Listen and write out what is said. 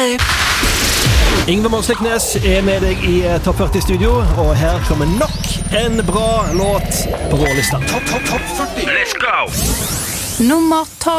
Yngve Månsliknes med deg i Topp 40-studio, og her kommer nok en bra låt på vår lista. Topp 40. Let's go! Nummer 12.